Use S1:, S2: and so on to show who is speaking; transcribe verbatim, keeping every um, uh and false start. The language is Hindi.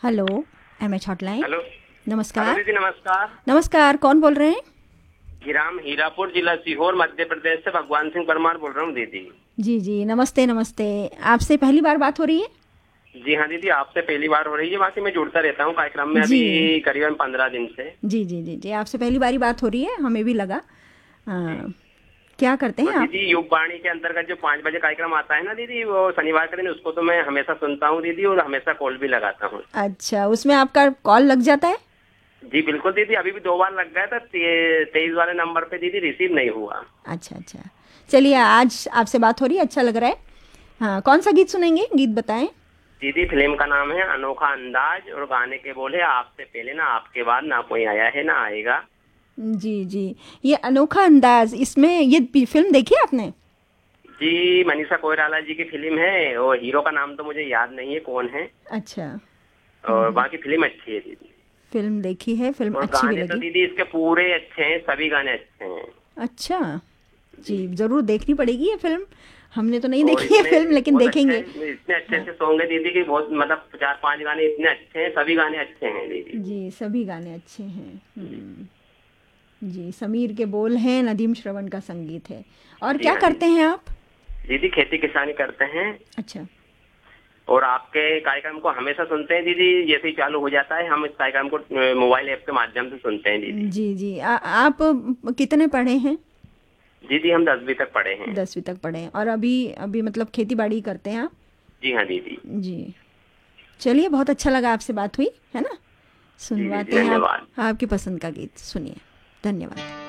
S1: Hello, M H hotline.
S2: Hello. Hello
S1: नमस्कार।
S2: दीदी, नमस्कार।
S1: नमस्कार, कौन बोल रहे हैं?
S2: हीराम हीरापुर जिला सीहोर मध्य प्रदेश से भगवान सिंह परमार बोल रहा हूँ दीदी।
S1: जी जी, नमस्ते नमस्ते। आपसे पहली बार बात हो रही है?
S2: जी हाँ दीदी, आपसे पहली बार हो रही है। वहाँ से मैं जुड़ता रहता हूँ कार्यक्रम में
S1: जी
S2: अभी करीबन पंद्रह दिन से।
S1: जी जी जी जी, आपसे पहली बारी बात हो रही है, हमें भी लगा।
S2: जी।
S1: आ, क्या करते
S2: तो
S1: हैं आप?
S2: दीदी, युग वाणी के अंतर्गत जो पाँच बजे कार्यक्रम आता है ना दीदी, वो शनिवार के दिन, उसको तो मैं हमेशा सुनता हूँ दीदी, और हमेशा कॉल भी लगाता हूँ।
S1: अच्छा, उसमें आपका कॉल लग जाता है?
S2: जी बिल्कुल दीदी, अभी भी दो बार लग गया था। ते, तेईस वाले नंबर पे दीदी रिसीव नहीं हुआ।
S1: अच्छा अच्छा, चलिए आज आपसे बात हो रही है, अच्छा लग रहा है। हाँ, कौन सा गीत सुनेंगे, गीत बताएं।
S2: दीदी, फिल्म का नाम है अनोखा अंदाज, और गाने के बोले आपसे पहले ना आपके बाद ना कोई आया है ना आएगा।
S1: जी जी, ये अनोखा अंदाज, इसमें ये पि- फिल्म देखी है आपने?
S2: जी, मनीषा कोइराला जी की फिल्म है, और हीरो का नाम तो मुझे याद नहीं है कौन है।
S1: अच्छा। हम्म
S2: और
S1: हम्म,
S2: बाकी फिल्म अच्छी है दीदी।
S1: फिल्म देखी है, फिल्म
S2: और
S1: अच्छी भी
S2: गाने तो
S1: लगी।
S2: दीदी इसके पूरे अच्छे हैं, सभी गाने अच्छे हैं।
S1: अच्छा।
S2: जी।
S1: जी, ज़रूर देखनी पड़ेगी ये फ़िल्म। हमने तो नहीं
S2: और
S1: देखी है
S2: इतने
S1: फ़िल्म, लेकिन
S2: बहुत अच्छे
S1: देखेंगे।
S2: हैं, इतने अच्छे
S1: हाँ।
S2: अच्छे सॉन्ग है दीदी की, बहुत मतलब चार पांच गाने इतने अच्छे हैं, सभी गाने अच्छे हैं दीदी।
S1: जी, सभी गाने अच्छे हैं।
S2: जी।
S1: हुँ। जी, समीर के बोल हैं, नदीम श्रवण का संगीत है। और
S2: जी
S1: क्या
S2: हाँ
S1: करते
S2: दीदी।
S1: हैं आप?
S2: दीदी, खेती किसानी करते हैं।
S1: अच्छा।
S2: और आपके कार्यक्रम को हमेशा सुनते हैं दीदी, जैसे ही चालू हो जाता है हम इस कार्यक्रम को अ, मोबाइल ऐप के माध्यम से सुनते हैं दीदी।
S1: जी, जी। आ आप कितने पढ़े हैं?
S2: दीदी, हम दसवीं तक पढ़े हैं।
S1: दसवीं तक पढ़े हैं, और अभी अभी मतलब खेती-बाड़ी करते हैं आप?
S2: जी हाँ दीदी।
S1: जी। चलिए, बहुत अच्छा लगा आपसे बात हुई, है ना?
S2: जी दीदी,
S1: सुनवाते हैं आप
S2: धन्यवाद।
S1: आपकी पसंद का गीत, सुनिए। धन्यवाद।